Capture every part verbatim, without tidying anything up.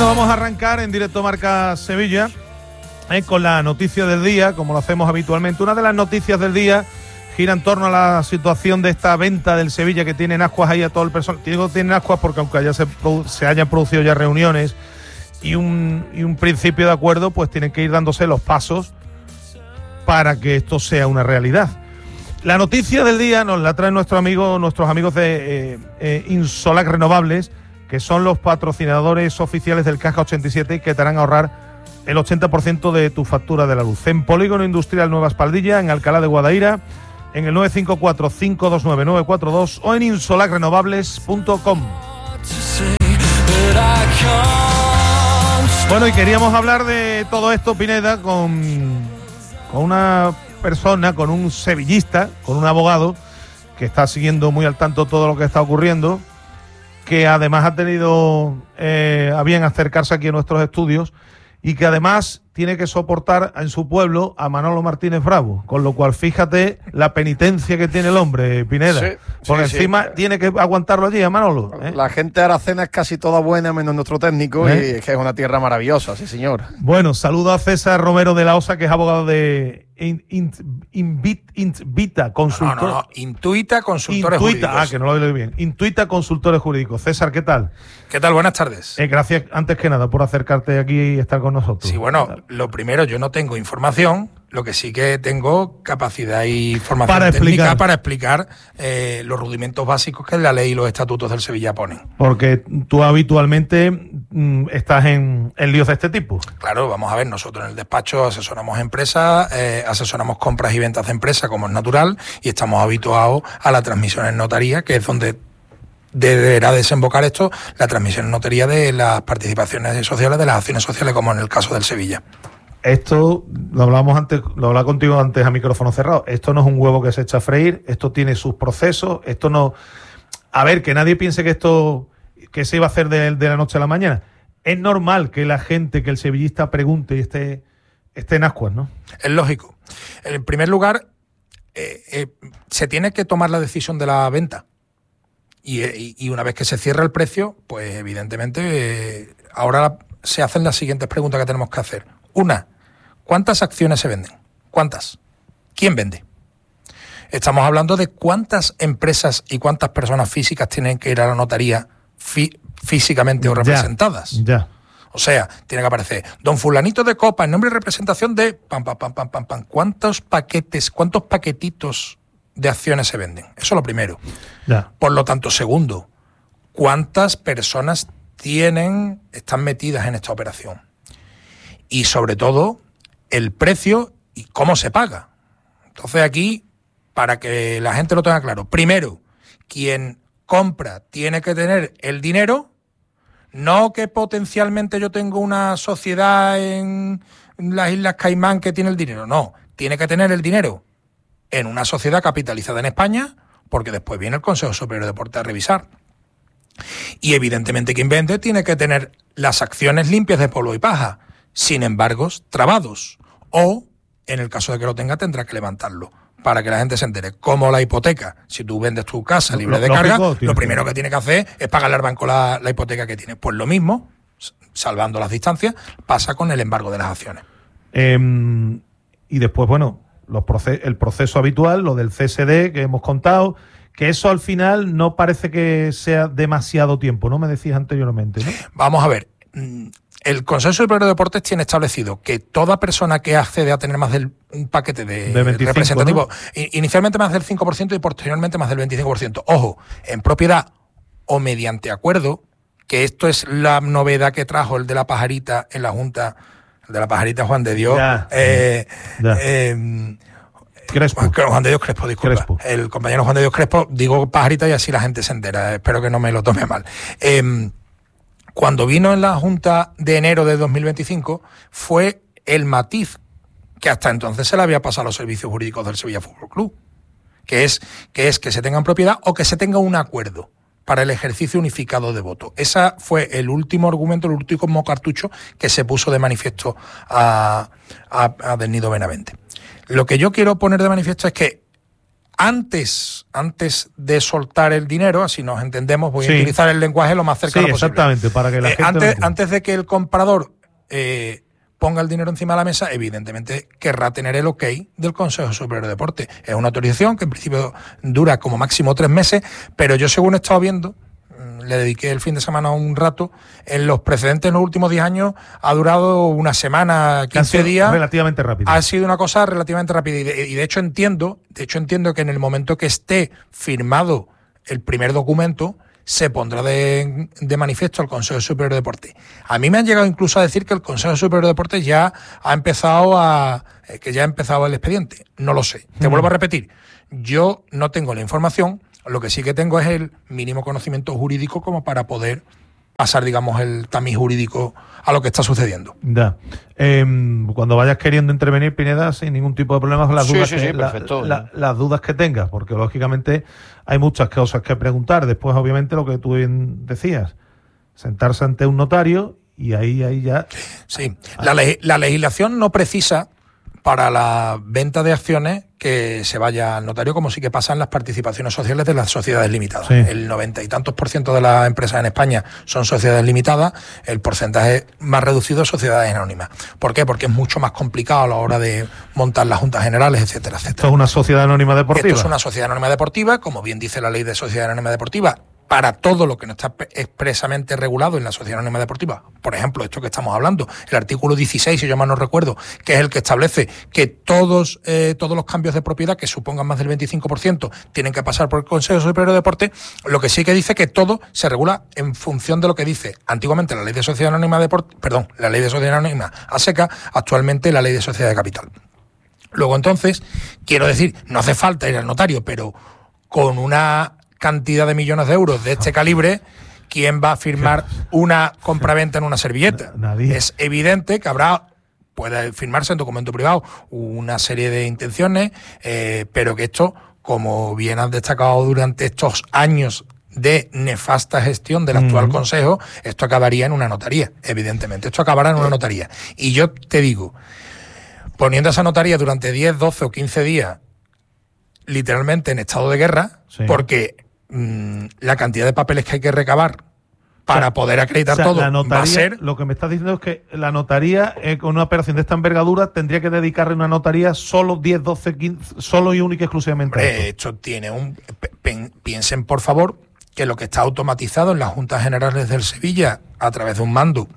vamos a arrancar en directo Marca Sevilla eh, con la noticia del día, como lo hacemos habitualmente. Una de las noticias del día gira en torno a la situación de esta venta del Sevilla, que tienen ascuas ahí a todo el personal. Digo tienen ascuas porque aunque ya se, se hayan producido ya reuniones y un, y un principio de acuerdo, pues tienen que ir dándose los pasos para que esto sea una realidad. La noticia del día nos la traen nuestro amigo, nuestros amigos de eh, eh, Insolac Renovables, que son los patrocinadores oficiales del Caja ochenta y siete y que te harán ahorrar el ochenta por ciento de tu factura de la luz. En Polígono Industrial Nueva Espaldilla, en Alcalá de Guadaira, en el nueve cinco cuatro, cinco dos nueve, nueve cuatro dos o en insolac renovables punto com. Bueno, y queríamos hablar de todo esto, Pineda, con, con una persona, con un sevillista, con un abogado que está siguiendo muy al tanto todo lo que está ocurriendo, que además ha tenido eh, a bien acercarse aquí a nuestros estudios y que además tiene que soportar en su pueblo a Manolo Martínez Bravo, con lo cual fíjate la penitencia que tiene el hombre, Pineda, sí, porque sí, encima sí. tiene que aguantarlo allí a Manolo. ¿eh? La gente de Aracena es casi toda buena, menos nuestro técnico, ¿Eh? y es que es una tierra maravillosa, sí señor. Bueno, saludo a César Romero de la Osa, que es abogado de In, in, Invit, Invita Consultor. No, no, no, Intuita Consultores Intuita, Jurídicos. Ah, que no lo oigo bien. Intuita Consultores Jurídicos. César, ¿qué tal? ¿Qué tal? Buenas tardes. Eh, gracias, antes que nada, por acercarte aquí y estar con nosotros. Sí, bueno, lo primero, yo no tengo información, lo que sí que tengo capacidad y formación para técnica explicar. para explicar eh, los rudimentos básicos que la ley y los estatutos del Sevilla ponen. Porque tú habitualmente mm, estás en, en líos de este tipo. Claro, vamos a ver, nosotros en el despacho asesoramos empresas, eh, asesoramos compras y ventas de empresas, como es natural, y estamos habituados a la transmisión en notaría, que es donde deberá desembocar esto, la transmisión en notaría de las participaciones sociales, de las acciones sociales, como en el caso del Sevilla. Esto, lo hablábamos antes, lo hablaba contigo antes a micrófono cerrado, esto no es un huevo que se echa a freír, esto tiene sus procesos, esto no... A ver, que nadie piense que esto, que se iba a hacer de, de la noche a la mañana. Es normal que la gente, que el sevillista pregunte y esté, esté en ascuas, ¿no? Es lógico. En primer lugar, eh, eh, se tiene que tomar la decisión de la venta. Y, y, y una vez que se cierra el precio, pues evidentemente eh, ahora se hacen las siguientes preguntas que tenemos que hacer. Una, ¿cuántas acciones se venden? ¿Cuántas? ¿Quién vende? Estamos hablando de cuántas empresas y cuántas personas físicas tienen que ir a la notaría fí- físicamente o representadas. Ya, ya. O sea, tiene que aparecer don fulanito de copa en nombre y representación de pam, pam, pam, pam, pam, pam. ¿Cuántos paquetes, cuántos paquetitos de acciones se venden? Eso es lo primero. Ya. Por lo tanto, segundo, ¿cuántas personas tienen, están metidas en esta operación? Y sobre todo, el precio y cómo se paga. Entonces aquí, para que la gente lo tenga claro, primero, quien compra tiene que tener el dinero, no que potencialmente yo tengo una sociedad en las Islas Caimán que tiene el dinero, no, tiene que tener el dinero en una sociedad capitalizada en España, porque después viene el Consejo Superior de Deportes a revisar. Y evidentemente quien vende tiene que tener las acciones limpias de polvo y paja, sin embargos, trabados, o, en el caso de que lo tenga, tendrá que levantarlo, para que la gente se entere. Como la hipoteca, si tú vendes tu casa libre lo, de lógico, carga, tío, lo primero que tiene que hacer es pagarle al banco la, la hipoteca que tiene. Pues lo mismo, salvando las distancias, pasa con el embargo de las acciones. Eh, y después, bueno, los proces- el proceso habitual, lo del C S D que hemos contado, que eso al final no parece que sea demasiado tiempo, ¿no? Me decías anteriormente, ¿no? Vamos a ver. El Consejo Superior de Deportes tiene establecido que toda persona que accede a tener más del un paquete de, de veinticinco, representativo, ¿no? Inicialmente más del cinco por ciento y posteriormente más del veinticinco por ciento. Ojo, en propiedad o mediante acuerdo, que esto es la novedad que trajo el de la pajarita en la Junta, el de la pajarita Juan de Dios. Ya, eh, ya. Eh, Crespo. Juan de Dios Crespo, disculpa. Crespo. El compañero Juan de Dios Crespo, digo pajarita y así la gente se entera. Espero que no me lo tome mal. Eh, Cuando vino en la Junta de enero de dos mil veinticinco, fue el matiz que hasta entonces se le había pasado a los servicios jurídicos del Sevilla Fútbol Club, que es, que es que se tenga en propiedad o que se tenga un acuerdo para el ejercicio unificado de voto. Ese fue el último argumento, el último cartucho que se puso de manifiesto a, a, a Del Nido Benavente. Lo que yo quiero poner de manifiesto es que Antes, antes de soltar el dinero, así nos entendemos, voy Sí. a utilizar el lenguaje lo más cercano Sí, posible. exactamente, para que la Eh, gente lo antes, entienda. antes de que el comprador eh, ponga el dinero encima de la mesa, evidentemente querrá tener el ok del Consejo Superior de Deporte. Es una autorización que en principio dura como máximo tres meses, pero yo, según he estado viendo, le dediqué el fin de semana un rato, en los precedentes en los últimos diez años ha durado una semana, quince días. Relativamente rápido. Ha sido una cosa relativamente rápida y de, y de hecho entiendo, de hecho entiendo que en el momento que esté firmado el primer documento, se pondrá de, de manifiesto al Consejo Superior de Deporte. A mí me han llegado incluso a decir que el Consejo Superior de Deporte ya ha empezado a eh, que ya ha empezado el expediente. No lo sé. Te Mm. vuelvo a repetir. Yo no tengo la información. Lo que sí que tengo es el mínimo conocimiento jurídico como para poder pasar, digamos, el tamiz jurídico a lo que está sucediendo. Ya. Eh, cuando vayas queriendo intervenir, Pineda, sin ningún tipo de problemas, las Sí, dudas, sí, que, sí, la- perfecto. la- las dudas que tengas, porque lógicamente hay muchas cosas que preguntar. Después, obviamente, lo que tú bien decías, sentarse ante un notario y ahí, ahí ya. Sí. La, le- la legislación no precisa para la venta de acciones que se vaya al notario, como sí que pasa en las participaciones sociales de las sociedades limitadas. Sí. El noventa y tantos por ciento de las empresas en España son sociedades limitadas, el porcentaje más reducido es sociedades anónimas. ¿Por qué? Porque es mucho más complicado a la hora de montar las juntas generales, etcétera, Esto etcétera. es una sociedad anónima deportiva. Esto es una sociedad anónima deportiva, como bien dice la ley de sociedad anónima deportiva, para todo lo que no está expresamente regulado en la sociedad anónima deportiva. Por ejemplo, esto que estamos hablando, el artículo dieciséis, si yo mal no recuerdo, que es el que establece que todos, eh, todos los cambios de propiedad que supongan más del veinticinco por ciento tienen que pasar por el Consejo Superior de Deporte, lo que sí que dice que todo se regula en función de lo que dice antiguamente la ley de sociedad anónima deportiva, perdón, la ley de sociedad anónima a seca, actualmente la ley de sociedad de capital. Luego, entonces, quiero decir, no hace falta ir al notario, pero con una cantidad de millones de euros de este calibre, ¿quién va a firmar una compraventa en una servilleta? Nadie. Es evidente que habrá, puede firmarse en documento privado una serie de intenciones, eh, pero que esto, como bien has destacado durante estos años de nefasta gestión del actual Uh-huh. Consejo, esto acabaría en una notaría, evidentemente. Esto acabará en una notaría. Y yo te digo, poniendo esa notaría durante diez, doce o quince días, literalmente en estado de guerra, Sí. porque mmm, la cantidad de papeles que hay que recabar para O sea, poder acreditar O sea, todo la notaría, va a ser... lo que me estás diciendo es que la notaría, eh, con una operación de esta envergadura, tendría que dedicarle una notaría solo diez, doce, quince, solo y única y exclusivamente a Hombre, esto. esto tiene un... pe- Piensen, por favor, que lo que está automatizado en las Juntas Generales del Sevilla a través de un mando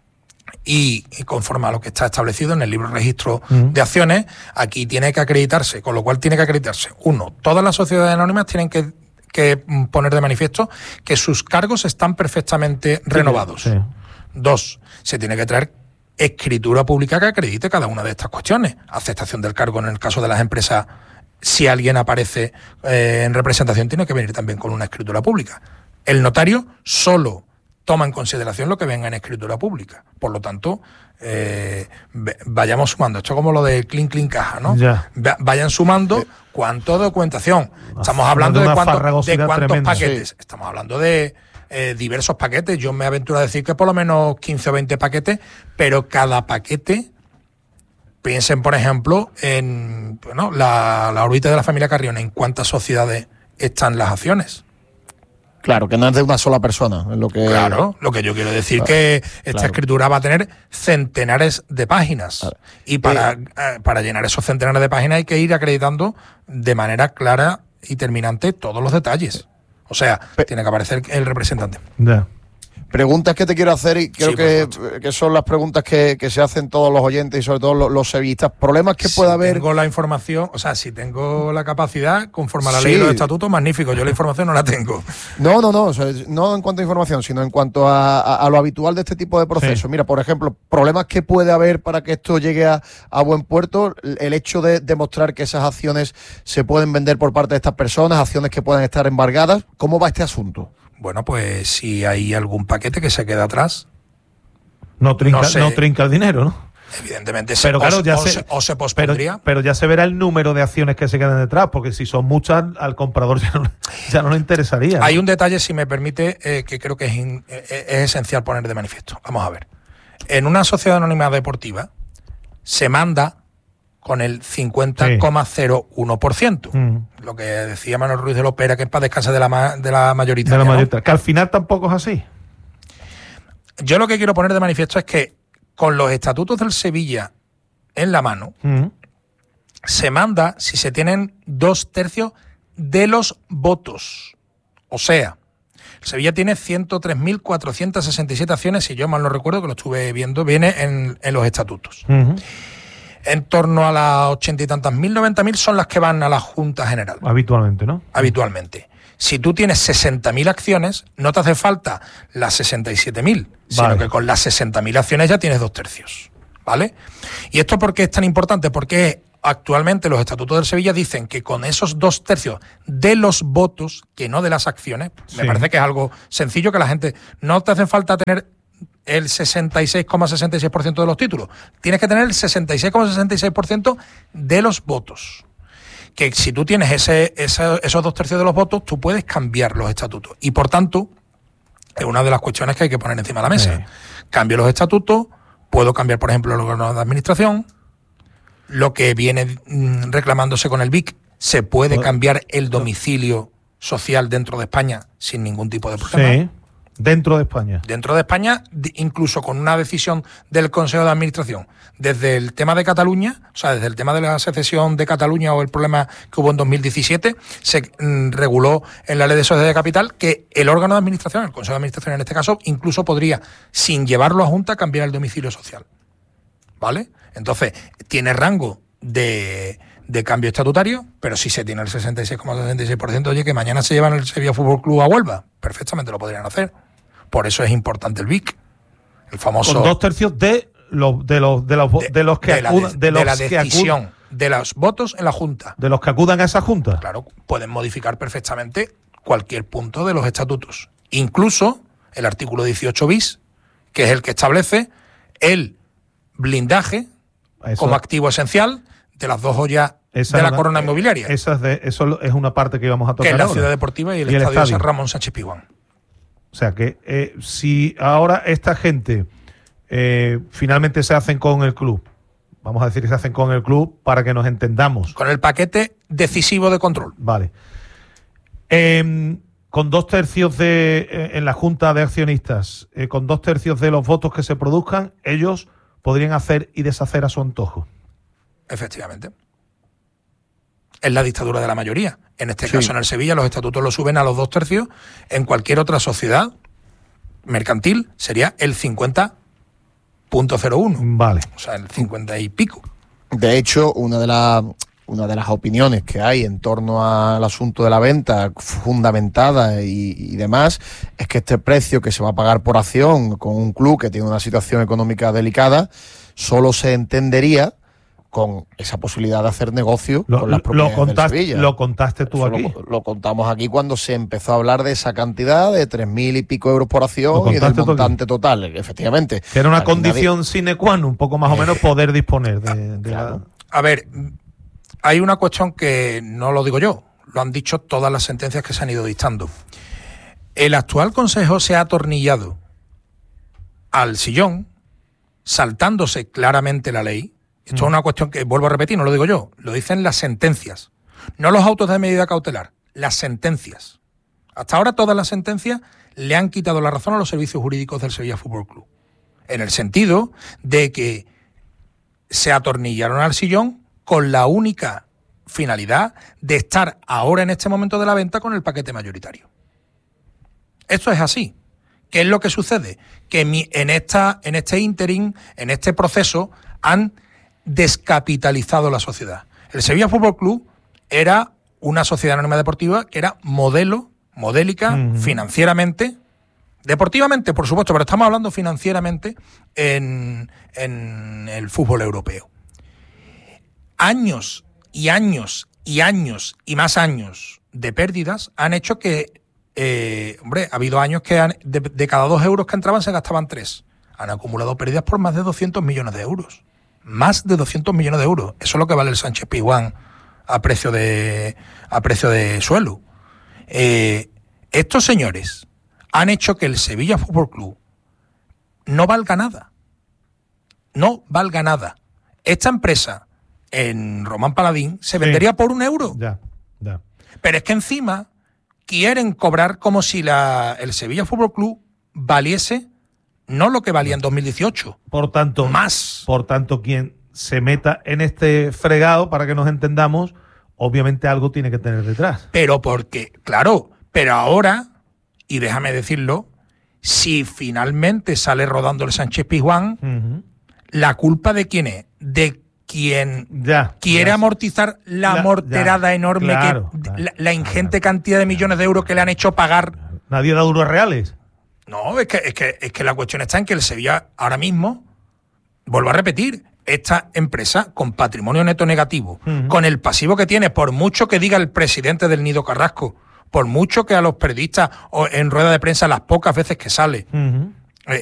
y, y conforme a lo que está establecido en el libro de registro Uh-huh. de acciones, aquí tiene que acreditarse, con lo cual tiene que acreditarse. Uno, todas las sociedades anónimas tienen que, que poner de manifiesto que sus cargos están perfectamente renovados. Sí. Dos, se tiene que traer escritura pública que acredite cada una de estas cuestiones. Aceptación del cargo en el caso de las empresas. Si alguien aparece eh, en representación, tiene que venir también con una escritura pública. El notario solo toma en consideración lo que venga en escritura pública. Por lo tanto, eh, vayamos sumando. Esto es como lo de clean, clean, caja, ¿no? Ya. Vayan sumando cuánto de documentación. Estamos hablando de de, una cuánto, de farragosidad cuántos tremenda. paquetes. Sí. Estamos hablando de eh, diversos paquetes. Yo me aventuro a decir que por lo menos quince o veinte paquetes, pero cada paquete... Piensen, por ejemplo, en bueno, la, la órbita de la familia Carrión, en cuántas sociedades están las acciones. Claro, que no es de una sola persona. Es lo que... Claro, lo que yo quiero decir Claro, que esta claro. escritura va a tener centenares de páginas. Claro. Y para, Eh, eh, para llenar esos centenares de páginas hay que ir acreditando de manera clara y terminante todos los detalles. O sea, Pe- tiene que aparecer el representante. Ya. Preguntas que te quiero hacer y creo Sí, que, por que son las preguntas que, que se hacen todos los oyentes y sobre todo los, los sevillistas. Problemas que Si pueda haber... tengo la información, o sea, si tengo la capacidad, conforme a la Sí. ley y los estatutos, magnífico. Yo la información no la tengo. No, no, no, o sea, no en cuanto a información, sino en cuanto a, a- a lo habitual de este tipo de procesos. Sí. Mira, por ejemplo, problemas que puede haber para que esto llegue a, a buen puerto, el hecho de demostrar que esas acciones se pueden vender por parte de estas personas, acciones que puedan estar embargadas. ¿Cómo va este asunto? Bueno, pues si hay algún paquete que se queda atrás, No trinca, No sé. no trinca el dinero, ¿no? evidentemente se, Pero claro, o, ya o se- se, o se Pero, pospondría. pero ya se verá el número de acciones que se quedan detrás, porque si son muchas, al comprador ya no, ya no le interesaría, ¿no? Hay un detalle, si me permite, eh, que creo que es, in- eh, es esencial poner de manifiesto. Vamos a ver. En una sociedad anónima deportiva se manda con el cincuenta coma cero uno por ciento. Mm. lo que decía Manuel Ruiz de Lopera, que es para descansar de la, ma- de la mayoritaria. De la ¿no? mayoritaria. Que al final tampoco es así. Yo lo que quiero poner de manifiesto es que con los estatutos del Sevilla en la mano, Mm. se manda si se tienen dos tercios de los votos. O sea, el Sevilla tiene ciento tres mil cuatrocientas sesenta y siete acciones, si yo mal no recuerdo, que lo estuve viendo, viene en, en los estatutos. Uh-huh. En torno a las ochenta y tantas mil, noventa mil son las que van a la Junta General. Habitualmente, ¿no? Habitualmente. Si tú tienes sesenta mil acciones, no te hace falta las sesenta y siete mil, sino Vale. que con las sesenta mil acciones ya tienes dos tercios. ¿Vale? ¿Y esto por qué es tan importante? Porque actualmente los estatutos del Sevilla dicen que con esos dos tercios de los votos, que no de las acciones, Sí. me parece que es algo sencillo, que la gente no te hace falta tener el sesenta y seis coma sesenta y seis por ciento de los títulos, tienes que tener el sesenta y seis coma sesenta y seis por ciento de los votos. Que si tú tienes ese, ese, esos dos tercios de los votos, tú puedes cambiar los estatutos. Y por tanto, es una de las cuestiones que hay que poner encima de la mesa. Sí. Cambio los estatutos, puedo cambiar, por ejemplo, el órgano de administración, lo que viene mm, reclamándose con el B I C, se puede cambiar el domicilio social dentro de España sin ningún tipo de problema. Sí. Dentro de España. Dentro de España, de- incluso con una decisión del Consejo de Administración, desde el tema de Cataluña, o sea, desde el tema de la secesión de Cataluña o el problema que hubo en dos mil diecisiete, se mm, reguló en la Ley de Sociedad de Capital que el órgano de administración, el Consejo de Administración en este caso, incluso podría, sin llevarlo a Junta, cambiar el domicilio social. ¿Vale? Entonces, tiene rango de, de cambio estatutario, pero si se tiene el sesenta y seis coma sesenta y seis por ciento, oye, que mañana se llevan el Sevilla Fútbol Club a Huelva, perfectamente lo podrían hacer. Por eso es importante el B I C, el famoso... Con dos tercios de los de los de los, de, de los que de la, acudan de, de los de la que acudan, decisión de los votos en la Junta. de los que acudan a esa junta. Claro, pueden modificar perfectamente cualquier punto de los estatutos. Incluso el artículo dieciocho bis, que es el que establece el blindaje Eso- como activo esencial de las dos joyas esa de es la una- corona inmobiliaria, Esa es de, eso es una parte que íbamos a tocar que es la ahora. Ciudad Deportiva y el, Y el estadio, estadio. San Ramón Sánchez Pizjuán. O sea que eh, si ahora esta gente eh, finalmente se hacen con el club, vamos a decir que se hacen con el club para que nos entendamos. Con el paquete decisivo de control. Vale. Eh, con dos tercios de eh, en la junta de accionistas, eh, con dos tercios de los votos que se produzcan, ellos podrían hacer y deshacer a su antojo. Efectivamente. Es la dictadura de la mayoría. En este Sí. caso, en el Sevilla, los estatutos los suben a los dos tercios. En cualquier otra sociedad mercantil sería el cincuenta punto cero uno. Vale. O sea, el cincuenta y pico. De hecho, una de las una de las opiniones que hay en torno al asunto de la venta, fundamentada y, y demás, es que este precio que se va a pagar por acción con un club que tiene una situación económica delicada, solo se entendería con esa posibilidad de hacer negocio Lo, con las lo, propiedades contaste, del Sevilla. lo contaste tú Eso aquí. Lo, lo contamos aquí cuando se empezó a hablar de esa cantidad de tres mil y pico euros por Lo acción y del contaste tú aquí. montante total, efectivamente. Que era una Aquí nadie- condición sine qua non, un poco más o menos poder disponer de, de Claro. A ver, hay una cuestión que no lo digo yo, lo han dicho todas las sentencias que se han ido dictando. El actual Consejo se ha atornillado al sillón, saltándose claramente la ley. Esto Mm. es una cuestión que, vuelvo a repetir, no lo digo yo, lo dicen las sentencias. No los autos de medida cautelar, las sentencias. Hasta ahora todas las sentencias le han quitado la razón a los servicios jurídicos del Sevilla Fútbol Club. En el sentido de que se atornillaron al sillón con la única finalidad de estar ahora en este momento de la venta con el paquete mayoritario. Esto es así. ¿Qué es lo que sucede? Que mi- en, esta, en este ínterin, en este proceso, han descapitalizado la sociedad. El Sevilla Fútbol Club era una sociedad anónima deportiva que era modelo, modélica, Ujú. financieramente, deportivamente, por supuesto, pero estamos hablando financieramente en, en el fútbol europeo. Años y años y años y más años de pérdidas han hecho que, eh, hombre, ha habido años que han, de, de cada dos euros que entraban se gastaban tres. Han acumulado pérdidas por más de doscientos millones de euros. Más de doscientos millones de euros. Eso es lo que vale el Sánchez Pizjuán a precio de, a precio de suelo. Eh, estos señores han hecho que el Sevilla Fútbol Club no valga nada. No valga nada. Esta empresa en Román Paladín se vendería por un euro. Ya, ya. Pero es que encima quieren cobrar como si la, el Sevilla Fútbol Club valiese no lo que valía en dos mil dieciocho. Por tanto, más. Por tanto, quien se meta en este fregado, para que nos entendamos, obviamente algo tiene que tener detrás. Pero porque, claro, pero ahora, y déjame decirlo, si finalmente sale rodando el Sánchez Pizjuán, uh-huh. ¿la culpa de quién es? De quien ya, quiere ya. amortizar la, la morterada ya, enorme, claro, que claro, la, la ingente claro. cantidad de millones de euros que le han hecho pagar. Nadie da duros reales. No, es que, es que, es que la cuestión está en que el Sevilla ahora mismo, vuelvo a repetir, esta empresa con patrimonio neto negativo, uh-huh. con el pasivo que tiene, por mucho que diga el presidente del Nido Carrasco, por mucho que a los periodistas o en rueda de prensa las pocas veces que sale, uh-huh.